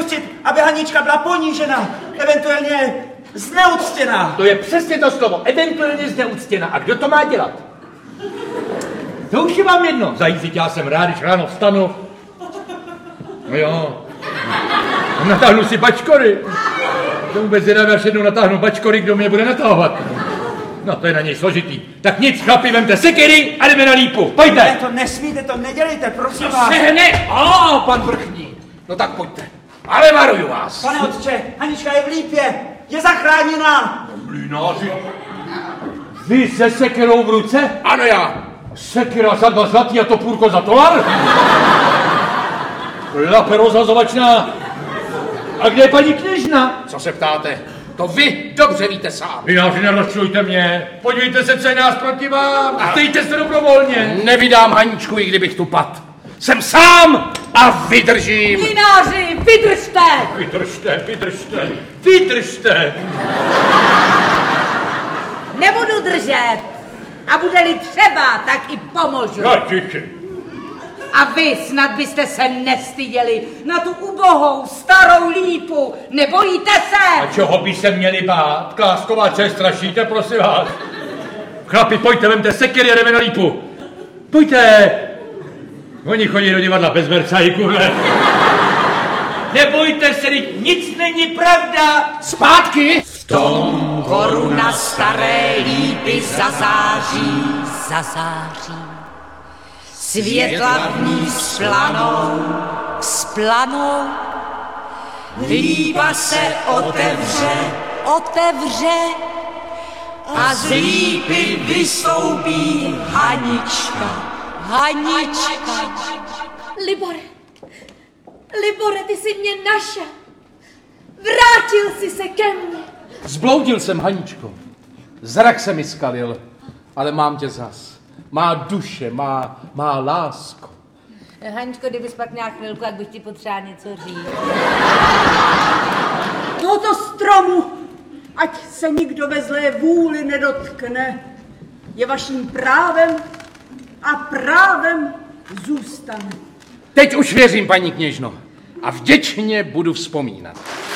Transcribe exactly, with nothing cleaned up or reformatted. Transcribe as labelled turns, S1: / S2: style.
S1: nepřipustit, aby Hanička byla ponížena, eventuálně zneuctěná.
S2: To je přesně to slovo, eventuálně zneuctěna. A kdo to má dělat? To už je vám jedno. Zajít, já jsem rád, když ráno vstanu. No jo. Natáhnu si bačkory. To vůbec zvědavě, až jednou natáhnu bačkory, kdo mě bude natahovat. No to je na něj složitý. Tak nic, chlapi, vemte sekery a jdeme na lípu. Pojďte.
S1: Ne, to nesmíte, to nedělejte, prosím vás.
S2: Sehne! A pan vrchní. No tak pojďte. Ale varuju vás.
S1: Pane otče, Hanička je v lípě. Je zachráněná.
S2: Mlýnáři. Vy se sekerou v ruce?
S3: Ano, já.
S2: Sekera za dva zlatý a topůrko za tolar? Lape rozhazovačná. A kde je paní kněžna?
S3: Co se ptáte? To vy dobře víte sám.
S2: Mlýnáři, nerozčilujte mě. Podívejte se, co je nás proti vám. A stejte se dobrovolně.
S3: Nevydám Haničku, i kdybych tu pad. Jsem sám a vydržím.
S4: Mlynáři, vydržte!
S2: Vydržte, vydržte, vydržte.
S4: Nebudu držet. A bude-li třeba, tak i pomůžu.
S2: No, tiši.
S4: A vy snad byste se nestyděli na tu ubohou starou lípu. Nebojíte se?
S2: A čeho by se měli bát? Klásková, co je strašíte, prosím vás. Chlapi, pojďte, vemte sekery a jdeme na lípu. Pojďte. Oni chodí do divadla bez vercají, kurve. Nebojte se, nic není pravda.
S3: Zpátky.
S4: V tom koruna staré lípy zazáří, zazáří. Světla v ní splanou, splanou. Lípa se otevře, otevře. A z lípy vystoupí Hanička, Hanička.
S5: Libore, Libore, ty jsi mě našel. Vrátil jsi se ke mně.
S3: Zbloudil jsem, Haničko. Zrak se mi skalil, ale mám tě zas. Má duše, má, má lásko.
S4: Haničko, kdybys pak měla chvilku, jak bych ti potřeba něco říct.
S6: Tohoto stromu, ať se nikdo ve zlé vůli nedotkne, je vaším právem a právem zůstane.
S3: Teď už věřím, paní kněžno, a vděčně budu vzpomínat.